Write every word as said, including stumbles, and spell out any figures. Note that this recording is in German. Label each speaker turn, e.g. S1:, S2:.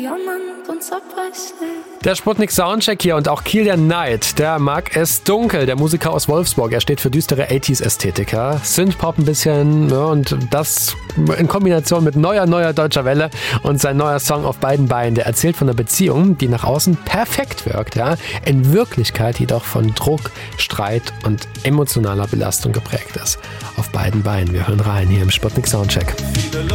S1: Der Sputnik Soundcheck hier und auch Kilian Knight, der mag es dunkel, der Musiker aus Wolfsburg. Er steht für düstere achtziger-Ästhetik. Ja. Synthpop ein bisschen, ja, und das in Kombination mit neuer, neuer deutscher Welle und sein neuer Song Auf beiden Beinen. Der erzählt von einer Beziehung, die nach außen perfekt wirkt, ja, in Wirklichkeit jedoch von Druck, Streit und emotionaler Belastung geprägt ist. Auf beiden Beinen. Wir hören rein hier im Sputnik Soundcheck.